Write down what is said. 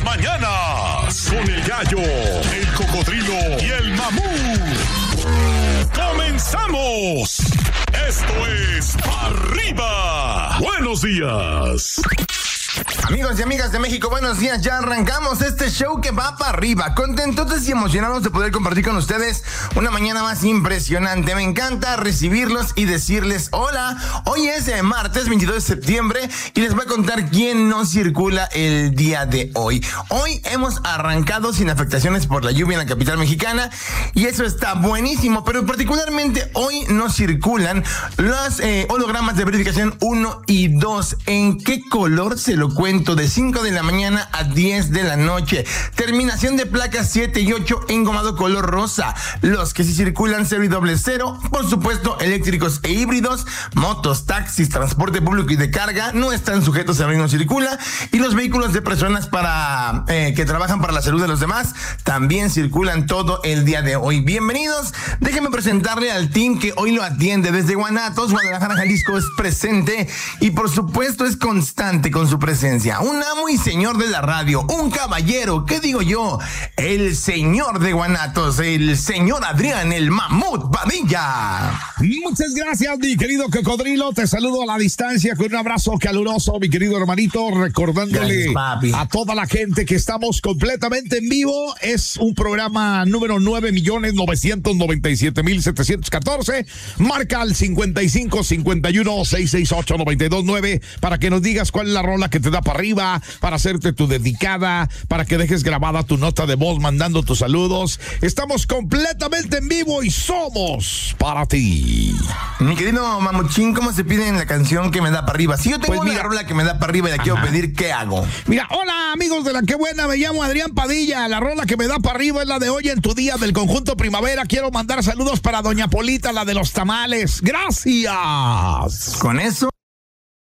mañanas con el gallo, el cocodrilo y el mamut. ¡Comenzamos! Esto es Arriba. Buenos días. Amigos y amigas de México, buenos días. Ya arrancamos este show que va para arriba. Contentos y emocionados de poder compartir con ustedes una mañana más impresionante. Me encanta recibirlos y decirles hola. Hoy es martes 22 de septiembre y les voy a contar quién no circula el día de hoy. Hoy hemos arrancado sin afectaciones por la lluvia en la capital mexicana y eso está buenísimo, pero particularmente hoy no circulan los hologramas de verificación 1 y 2. ¿En qué color se lo cuento? De 5 de la mañana a 10 de la noche. Terminación de placas 7 y 8 engomado color rosa. Los que sí circulan 0 y 00, por supuesto eléctricos e híbridos, motos, taxis, transporte público y de carga no están sujetos a no circula, y los vehículos de personas para que trabajan para la salud de los demás también circulan todo el día de hoy. Bienvenidos, déjenme presentarle al team que hoy lo atiende desde Guanatos, Guadalajara, Jalisco. Es presente y por supuesto es constante con su presencia. Un amo y señor de la radio, un caballero, ¿qué digo yo? El señor de Guanatos, el señor Adrián, el mamut Padilla. Muchas gracias, mi querido cocodrilo. Te saludo a la distancia con un abrazo caluroso, mi querido hermanito, recordándole a toda la gente que estamos completamente en vivo. Es un programa número 9,997,714. Marca al 5551-668-929 para que nos digas cuál es la rola que te da para arriba, para hacerte tu dedicada, para que dejes grabada tu nota de voz mandando tus saludos. Estamos completamente en vivo y somos para ti. Mi querido Mamuchín, ¿cómo se pide en la canción que me da para arriba? Si yo tengo una rola que me da para arriba y la quiero pedir, ¿qué hago? Mira, hola amigos de La Que Buena, me llamo Adrián Padilla. La rola que me da para arriba es la de Hoy en tu Día del Conjunto Primavera. Quiero mandar saludos para Doña Polita, la de los tamales. Gracias. Con eso